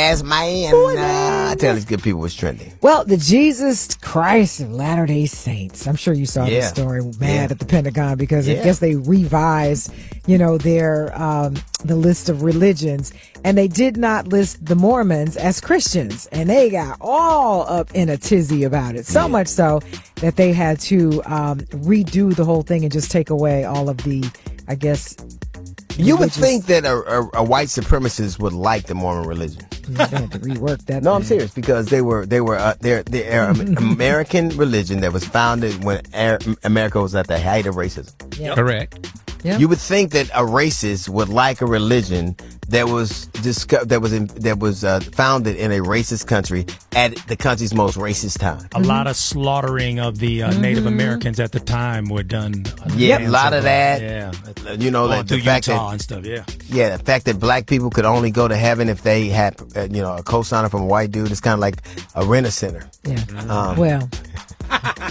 ass man. I tell these good people was trending. Well, the Jesus Christ of Latter-day Saints. I'm sure you saw this story. Mad at the Pentagon because I guess they revised, their the list of religions, and they did not list the Mormons as Christians, and they got all up in a tizzy about it. So much so that they had to redo the whole thing and just take away all of the, I guess. You would think that a white supremacist would like the Mormon religion. They had to rework that. No, I'm serious, because they're American religion that was founded when America was at the height of racism. Yeah. Correct. Yeah. You would think that a racist would like a religion that was founded in a racist country at the country's most racist time. A lot of slaughtering of the Native Americans at the time were done. Yeah, a lot of that. Yeah, the fact Utah and stuff. Yeah, the fact that black people could only go to heaven if they had a cosigner from a white dude is kind of like a rent-a-center. Yeah. Well.